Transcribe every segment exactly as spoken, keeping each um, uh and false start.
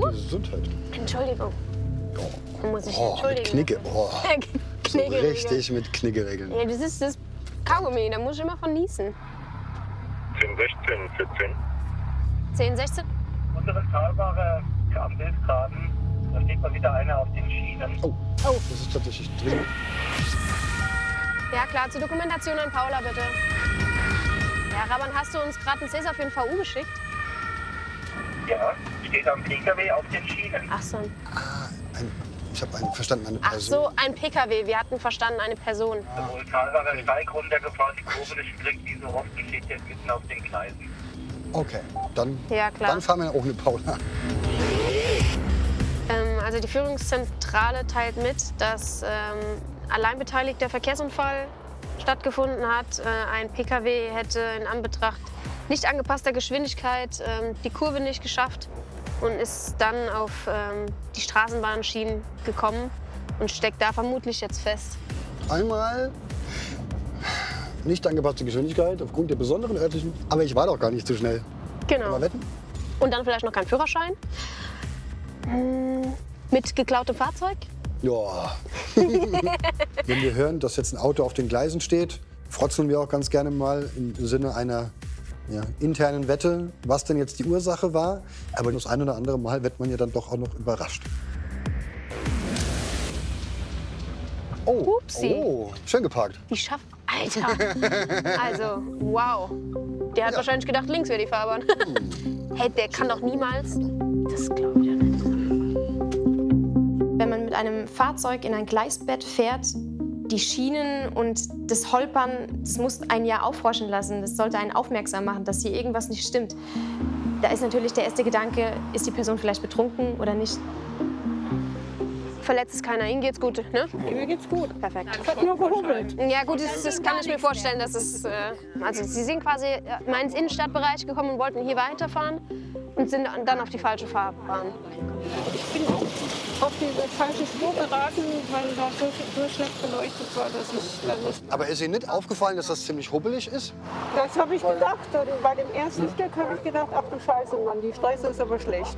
Gesundheit. Entschuldigung. Dann muss ich Oh, entschuldigen. mit Knigge. Oh. So Knigge. richtig mit Knigge regeln. Ja, das ist das Kaugummi, da muss ich immer von niesen. zehn, sechzehn, vierzehn. zehn, sechzehn? Unsere Talware am Bildgraden, da steht mal wieder einer auf den Schienen. Oh, oh, das ist tatsächlich dringend. Ja klar, zur Dokumentation an Paula bitte. Ja, Raban, hast du uns gerade einen Cäsar für den V U geschickt? Ja, steht am P K W auf den Schienen. Ach so. Ah, ein, ich habe einen verstanden, eine Ach Person. so, ein P K W. Wir hatten verstanden, eine Person. Sowohl Talware steig runtergefahren, die Kurve nicht gekriegt, wie so oft, die steht jetzt mitten auf den Gleisen. Okay, dann, Ja, klar. dann fahren wir ohne Paula. Ähm, also die Führungszentrale teilt mit, dass ähm, alleinbeteiligter Verkehrsunfall stattgefunden hat. Äh, ein P K W hätte in Anbetracht nicht angepasster Geschwindigkeit ähm, die Kurve nicht geschafft und ist dann auf ähm, die Straßenbahnschienen gekommen und steckt da vermutlich jetzt fest. Einmal nicht angepasste Geschwindigkeit aufgrund der besonderen örtlichen. Aber ich war doch gar nicht zu schnell. Genau. Aber wetten? Und dann vielleicht noch kein Führerschein. Hm, mit geklautem Fahrzeug. Ja. Wenn wir hören, dass jetzt ein Auto auf den Gleisen steht, frotzeln wir auch ganz gerne mal im Sinne einer ja, internen Wette, was denn jetzt die Ursache war. Aber das ein oder andere Mal wird man ja dann doch auch noch überrascht. Oh, Upsi. oh, schön geparkt. Die schafft. Alter. Also, wow. Der hat Ja. wahrscheinlich gedacht, links wäre die Fahrbahn. Hey, der kann doch niemals. Das glaube ich ja nicht. Wenn man mit einem Fahrzeug in ein Gleisbett fährt, die Schienen und das Holpern, das muss einen ja aufhorchen lassen. Das sollte einen aufmerksam machen, dass hier irgendwas nicht stimmt. Da ist natürlich der erste Gedanke, ist die Person vielleicht betrunken oder nicht? Verletzt ist keiner. Ihnen geht's gut, ne? Mir geht's gut. Perfekt. Ich hab nur gehobelt. Ja gut, das, das kann ich mir vorstellen, dass es... Äh, also Sie sind quasi äh, mal ins Innenstadtbereich gekommen und wollten hier weiterfahren und sind dann auf die falsche Fahrbahn. Ich bin auch auf diese falsche Spur geraten, weil da so, so schlecht beleuchtet war, dass ich dann nicht... Aber ist Ihnen nicht aufgefallen, dass das ziemlich hubbelig ist? Das habe ich gedacht. Und bei dem ersten Stück habe ich gedacht, ach du Scheiße, Mann, die Straße ist aber schlecht.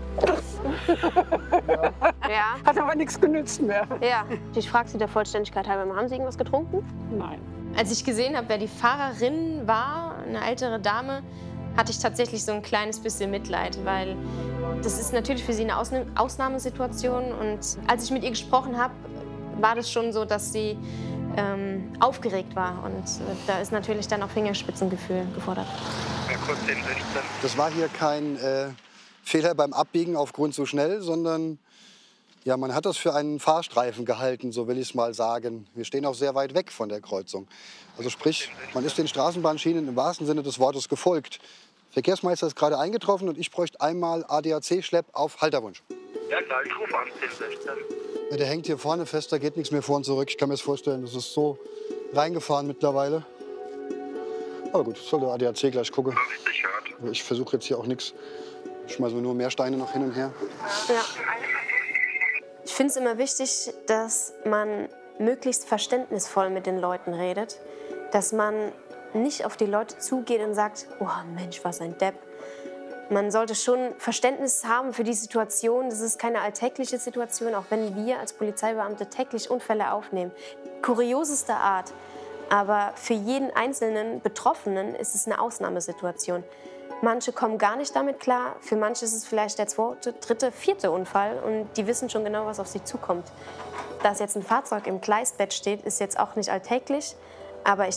Ja. Hat aber nichts genützt mehr. Ja. Ich frage Sie der Vollständigkeit halber, haben Sie irgendwas getrunken? Nein. Als ich gesehen habe, wer die Fahrerin war, eine ältere Dame, hatte ich tatsächlich so ein kleines bisschen Mitleid, weil das ist natürlich für sie eine Ausna- Ausnahmesituation. Und als ich mit ihr gesprochen habe, war das schon so, dass sie ähm, aufgeregt war. Und äh, da ist natürlich dann auch Fingerspitzengefühl gefordert. Ja, kurz den sechzehn. Das war hier kein äh, Fehler beim Abbiegen aufgrund zu schnell, sondern ja, man hat das für einen Fahrstreifen gehalten, so will ich es mal sagen. Wir stehen auch sehr weit weg von der Kreuzung. Also sprich, man ist den Straßenbahnschienen im wahrsten Sinne des Wortes gefolgt. Verkehrsmeister ist gerade eingetroffen und ich bräuchte einmal A D A C-Schlepp auf Halterwunsch. Ja, klar, ich rufe an, zehn, sechzehn. Ja, der hängt hier vorne fest, da geht nichts mehr vor und zurück. Ich kann mir das vorstellen, das ist so reingefahren mittlerweile. Aber gut, soll der A D A C gleich gucken. Ich hört. Aber ich versuche jetzt hier auch nichts. Ich schmeiße nur mehr Steine noch hin und her. Ja. Ich finde es immer wichtig, dass man möglichst verständnisvoll mit den Leuten redet. Dass man nicht auf die Leute zugeht und sagt, oh Mensch, was ein Depp. Man sollte schon Verständnis haben für die Situation. Das ist keine alltägliche Situation, auch wenn wir als Polizeibeamte täglich Unfälle aufnehmen. Kuriosester Art. Aber für jeden einzelnen Betroffenen ist es eine Ausnahmesituation. Manche kommen gar nicht damit klar. Für manche ist es vielleicht der zweite, dritte, vierte Unfall. Und die wissen schon genau, was auf sie zukommt. Dass jetzt ein Fahrzeug im Gleisbett steht, ist jetzt auch nicht alltäglich. Aber ich